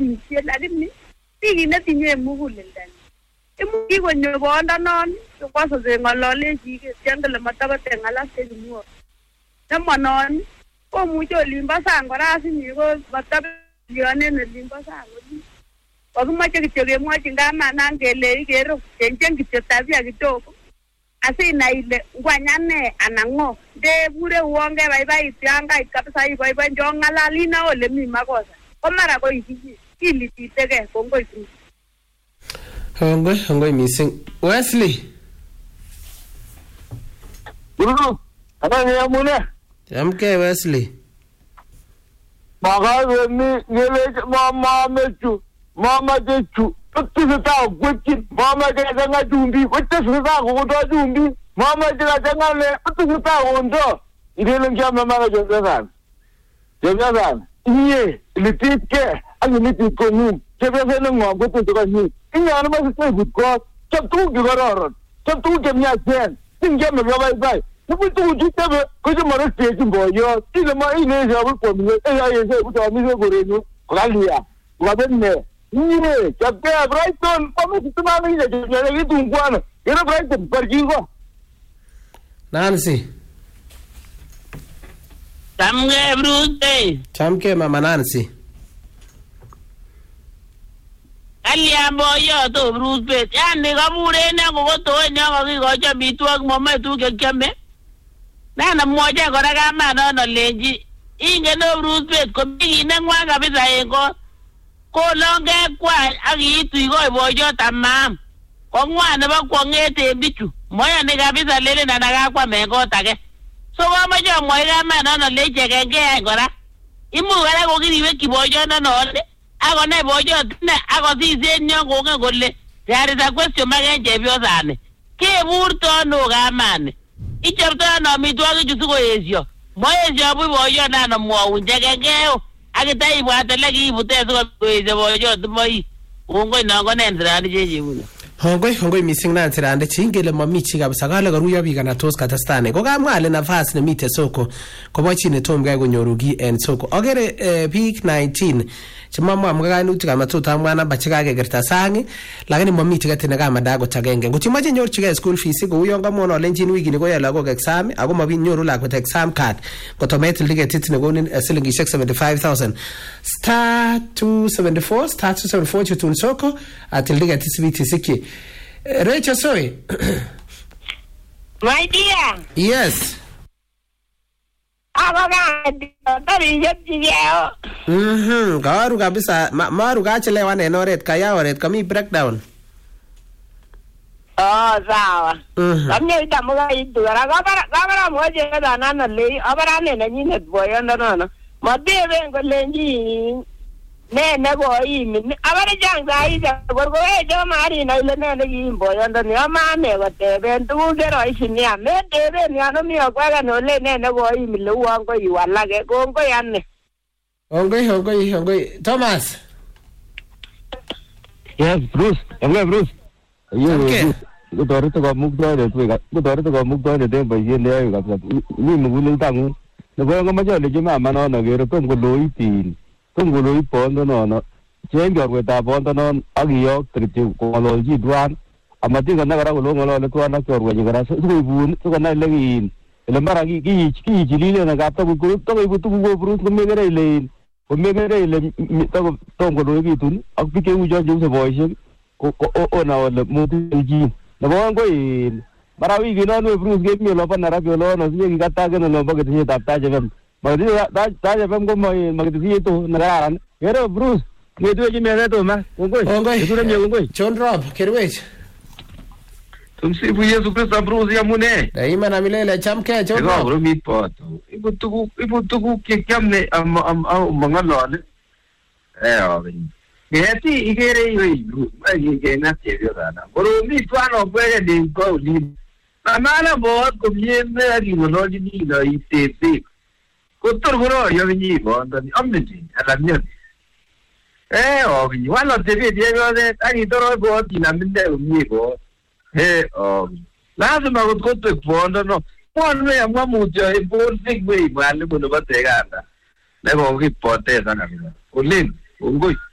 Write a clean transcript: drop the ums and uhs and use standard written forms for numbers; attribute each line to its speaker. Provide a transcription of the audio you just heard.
Speaker 1: amishe lakini tiki netinye muguleldo. Imuch konyo bondonon kwaso ngolole chike tiangele matabate ngalaste kimwo. Nemonon komuche olimbo sang kora asinye ko matabyonen olimbo sang oli. Kokimache kityo kemwochi ngamanan kele ikero kenchen kityo tabia kidogo. Asina ile ngwanyane anango ndebure uonge baibai tianga kabisa ibaibai njo ngalalina ole mi makosa. Komara ko ikiji kilititege kongoi.
Speaker 2: Hongoi missing. Wesley.
Speaker 3: Ana yamune.
Speaker 2: Yamke Wesley.
Speaker 3: Magawe mi ngele mama jechu. Tututa gwekin mama je nga jumbi. Tututa ko do jumbi. Mama je nga le tututa ondo. Idele ngama mama je Jonathan. Iye litike anyi konu. Chebe ne ngo goto ko ni. Inya na ma se ko. Chaptu gi goror. Chaptu ge mya chen. Tinge me ga bai. Nubutu jitebe ko je mara te jimbo yo. Ile ma ile ja ko mi. Ya ye ko to mi se gore ni. Kolia. Wabenne. Iye chape Brighton ko mi tuma mi je je tungwana. Era Brighton parjingo.
Speaker 2: Nancy.
Speaker 4: Samge Bruce.
Speaker 2: Chamke mama Nancy.
Speaker 4: Alia boyo to Bruce bet. Yani kabure na ko to nya ko cha bitwak mama tu ke keme. Na moja kora kama no lenji. Inge no Bruce bet ko bi na ngwa kabisa eko. Ko longe kwa agitu igo boyo tamam. Ko ngwa na ba ko ngete bichu. Moya ne kabisa lele na naga kwa mengo tage. So wama jo moya kama no leje kenge kora. Imu kara ko kiriwe kiboyo no le. Ako na bojo ne ako si senyo ko ngole. There is a question magenje biosane. Ke burto no gamane. Ichapto no mitwagi jusuko ezio. Moyezio bu boyo na no mo unjegengeo. Akita ibwatele ki ibute so eze boyo tumoi. Ungo nango nendra jeje buno.
Speaker 2: Hongoi missing na tirande chingele mamichi kabisa kale karuyo biik ana tos katastane ko kamwale nafas nemite soko kobochi ne tom kai konyorugi en soko agere biik 19 chimamwa mkakainutik amatuta mwana bachikakekerta sangi lakini mamiti katine kama dago tagenge ngochimache nyorchige school fees ko uyon kamwono lenjin wiki ni koya lagok exam ako mabinyoru lakwet exam card kotometil ticket ne konin silingishek 75000 *274 chutun soko atil ticket sibiti siki. Rachel, sorry.
Speaker 1: My dear.
Speaker 2: Yes. Kawaru kabisa maru kachelewa en oret kaya oret kami breakdown.
Speaker 1: Sawa. Kami itamuga itu kabara moja kada nana le abara ne nyine boyo ndono. Madebe ngolenji ne boyi mi abara janga ida gorgo jo mari na ile ne boyo ndono amane watebe ndu gero isini ame debe ni ano mi okwaga no le ne boyi mi le wango iwalage gongo yanne.
Speaker 2: Hongoi Thomas.
Speaker 3: Yes, Bruce. Bruce.
Speaker 2: Okay.
Speaker 3: Gudore to mugdo de boye le ga ni mugulu tangu. Ne boyo ngama le jima mano na gero tom go loitin. Tom go loi pondo no. Jengo weta pondo no agiyo tritu ko loji duan. Amati ga na gara go ngolo le to na ko go gara so bun to na le gin. Le mara gi jilile na ga to go go Bruce ko me gere le. Ko me gere le to tom go loi tun. Ak pike u jo se boye ko na le muti na bongo marawi gino no Bruce give me lo pa na rapio lo no si gata ke no lo pa ke ti tapta je magdi ta je pem ko magdi to na ran ero Bruce me tu je me to ma
Speaker 2: Hongoi
Speaker 3: tu me hongoi
Speaker 2: John Rob kerwech
Speaker 3: tumsi bu Yesu Kristo Bruce ya mune
Speaker 2: daima na milele chamke John Rob
Speaker 3: ro mi poto ibutuku ke kamne mangalo Geti igere yoyu age na tebyo dana boro mi twano kwere de ko li amana bo ko miende ari wono ni no itete ko torgoro yo ni bo ndani amni ala mi ogi wala tebe de yo de ari toro bo tina minde mi bo lazima ko to bondo no pon ya mamujo e bo sig we bale bo no batega na ko ki pote sana ulin ungoi